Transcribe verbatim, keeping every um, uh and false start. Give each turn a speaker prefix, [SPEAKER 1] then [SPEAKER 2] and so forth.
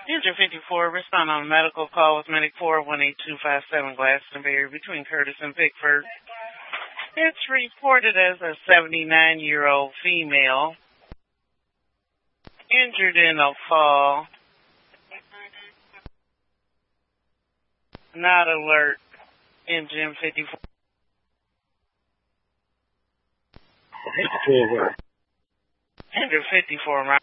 [SPEAKER 1] Engine fifty-four, respond on a medical call with Medic four one eight two five seven Glastonbury between Curtis and Pickford. It's reported as a seventy-nine-year-old female injured in a fall. Not alert. Engine fifty-four. Engine fifty-four.